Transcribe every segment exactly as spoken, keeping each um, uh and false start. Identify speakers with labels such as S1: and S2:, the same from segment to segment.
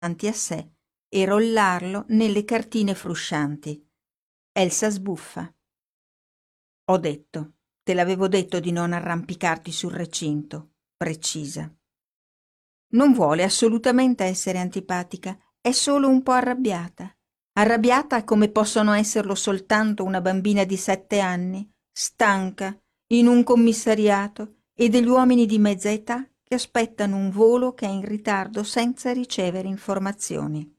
S1: davanti a sé e rollarlo nelle cartine fruscianti. Elsa sbuffa. Ho detto, te l'avevo detto di non arrampicarti sul recinto, precisa. Non vuole assolutamente essere antipatica, è solo un po' arrabbiata. Arrabbiata come possono esserlo soltanto una bambina di sette anni, stanca, in un commissariato, e degli uomini di mezza età che aspettano un volo che è in ritardo senza ricevere informazioni.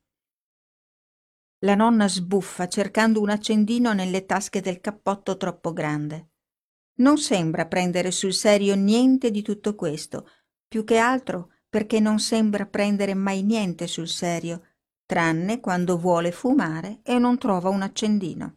S1: La nonna sbuffa cercando un accendino nelle tasche del cappotto troppo grande. Non sembra prendere sul serio niente di tutto questo, più che altro perché non sembra prendere mai niente sul serio, tranne quando vuole fumare e non trova un accendino.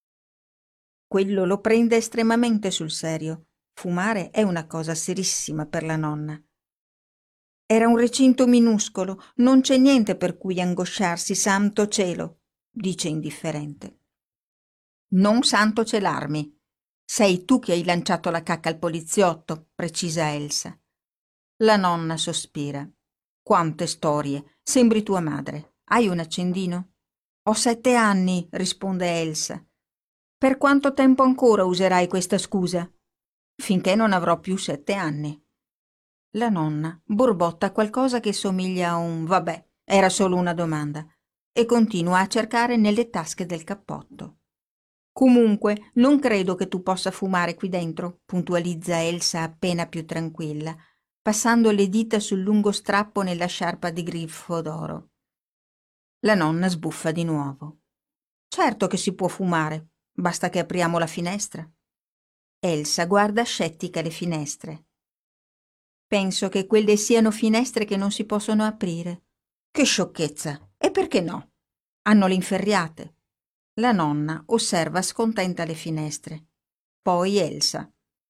S1: Quello lo prende estremamente sul serio. Fumare è una cosa serissima per la nonna. Era un recinto minuscolo, non c'è niente per cui angosciarsi, santo cielo, dice indifferente. Non santo celarmi. Sei tu che hai lanciato la cacca al poliziotto, precisa Elsa. La nonna sospira. Quante storie, sembri tua madre. Hai un accendino? Ho sette anni, risponde Elsa. Per quanto tempo ancora userai questa scusa? Finché non avrò più sette anni. La nonna borbotta qualcosa che somiglia a un vabbè, era solo una domanda, e continua a cercare nelle tasche del cappotto. Comunque, non credo che tu possa fumare qui dentro, puntualizza Elsa appena più tranquilla, passando le dita sul lungo strappo nella sciarpa di griffo d'oro. La nonna sbuffa di nuovo. Certo che si può fumare, basta che apriamo la finestra. Elsa guarda scettica le finestre. Penso che quelle siano finestre che non si possono aprire. Che sciocchezza! E perché no? Hanno le inferriate. La nonna osserva scontenta le finestre. Poi Elsa.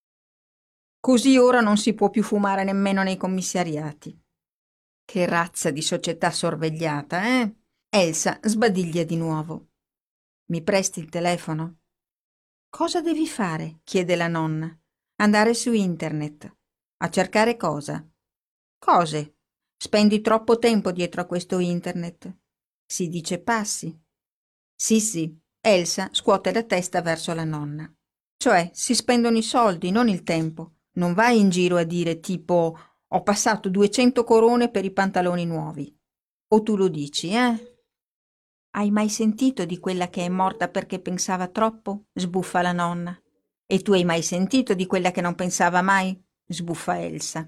S1: Così ora non si può più fumare nemmeno nei commissariati. Che razza di società sorvegliata, eh? Elsa sbadiglia di nuovo. Mi presti il telefono? Cosa devi fare? Chiede la nonna. Andare su internet. A cercare cosa? Cose. Spendi troppo tempo dietro a questo internet. Si dice passi. Sì, sì. Elsa scuote la testa verso la nonna. Cioè, si spendono i soldi, non il tempo. Non vai in giro a dire tipo ho passato duecento corone per i pantaloni nuovi. O tu lo dici, eh? Hai mai sentito di quella che è morta perché pensava troppo? Sbuffa la nonna. E tu hai mai sentito di quella che non pensava mai? Sbuffa Elsa.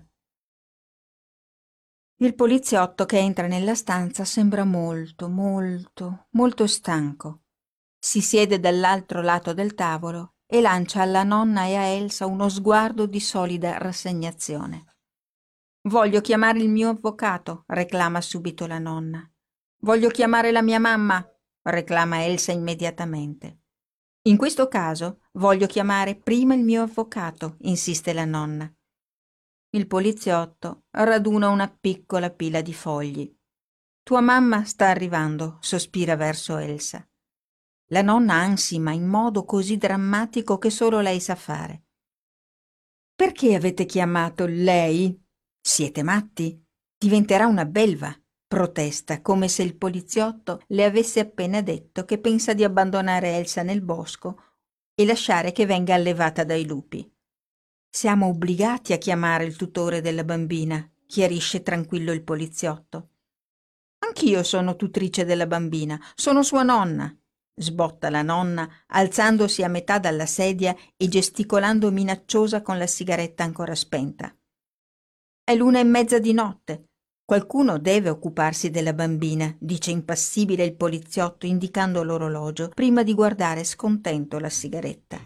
S1: Il poliziotto che entra nella stanza sembra molto, molto, molto stanco. Si siede dall'altro lato del tavolo e lancia alla nonna e a Elsa uno sguardo di solida rassegnazione. Voglio chiamare il mio avvocato, reclama subito la nonna. Voglio chiamare la mia mamma, reclama Elsa immediatamente. In questo caso voglio chiamare prima il mio avvocato, insiste la nonna. Il poliziotto raduna una piccola pila di fogli. Tua mamma sta arrivando, sospira verso Elsa. La nonna ansima in modo così drammatico che solo lei sa fare. Perché avete chiamato lei? Siete matti? Diventerà una belva, protesta, come se il poliziotto le avesse appena detto che pensa di abbandonare Elsa nel bosco e lasciare che venga allevata dai lupi. Siamo obbligati a chiamare il tutore della bambina, chiarisce tranquillo il poliziotto. Anch'io sono tutrice della bambina, sono sua nonna, sbotta la nonna, alzandosi a metà dalla sedia e gesticolando minacciosa con la sigaretta ancora spenta. È l'una e mezza di notte. Qualcuno deve occuparsi della bambina, dice impassibile il poliziotto indicando l'orologio, prima di guardare scontento la sigaretta.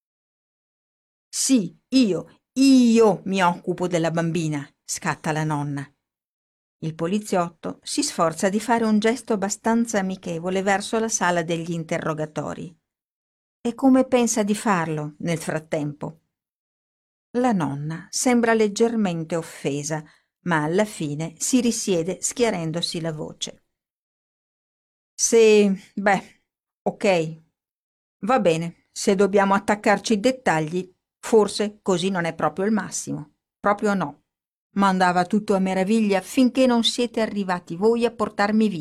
S1: Sì, io, io mi occupo della bambina, scatta la nonna. Il poliziotto si sforza di fare un gesto abbastanza amichevole verso la sala degli interrogatori. E come pensa di farlo nel frattempo? La nonna sembra leggermente offesa, ma alla fine si risiede schiarendosi la voce. Se, beh, ok, va bene, se dobbiamo attaccarci ai dettagli, forse così non è proprio il massimo. Proprio no. ma andava tutto a meraviglia finché non siete arrivati voi a portarmi